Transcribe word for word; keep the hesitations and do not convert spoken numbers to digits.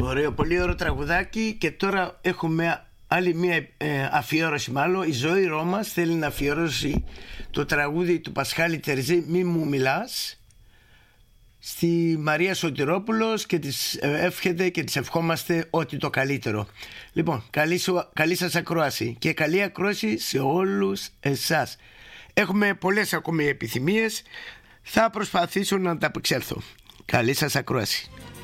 ωραίο, πολύ ωραίο τραγουδάκι. Και τώρα έχουμε άλλη μια ε, αφιέρωση, μάλλον η Ζωή Ρώμας θέλει να αφιερώσει το τραγούδι του Πασχάλη Τερζή «Μη μου μιλάς» στη Μαρία Σωτηρόπουλος και της εύχεται και της ευχόμαστε ό,τι το καλύτερο. Λοιπόν, καλή, σου, καλή σας ακρόαση και καλή ακρόαση σε όλους εσάς. Έχουμε πολλές ακόμη επιθυμίες, θα προσπαθήσω να ανταπεξέλθω. Καλή σας ακρόαση.